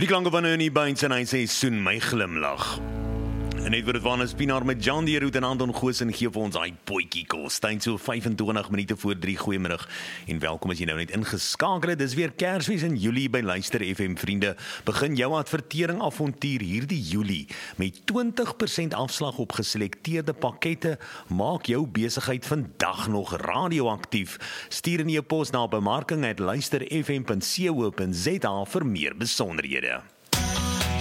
Die klanke van Ernie Baines en hy sê soen my glimlag. En net wat dit van is Pinaar met Jan die Roet en Anton Goosen gee vir ons daai potjie kos. Tyd so 25 minute voor 3. Goeiemiddag en welkom as jy nou net ingeskakel het. Dis weer Kersfees in Julie by Luister FM vriende. Begin jou advertering avontuur hierdie Julie met 20% afslag op geselekteerde pakkette. Maak jou besigheid vandag nog radioaktief. Stuur in jou pos na bemarking@luisterfm.co.za vir meer besonderhede.